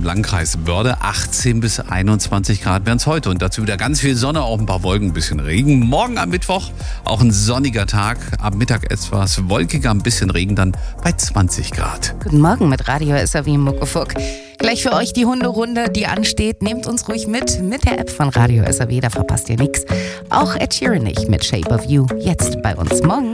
Landkreis Börde. 18 bis 21 Grad werden es heute und dazu wieder ganz viel Sonne, auch ein paar Wolken, ein bisschen Regen. Morgen am Mittwoch auch ein sonniger Tag, am Mittag etwas wolkiger, ein bisschen Regen, dann bei 20 Grad. Guten Morgen mit Radio SAW Muckefuck. Gleich für euch die Hunderunde, die ansteht. Nehmt uns ruhig mit der App von Radio SAW, da verpasst ihr nichts. Auch Ed Sheeran nicht mit Shape of You, jetzt bei uns. Morgen.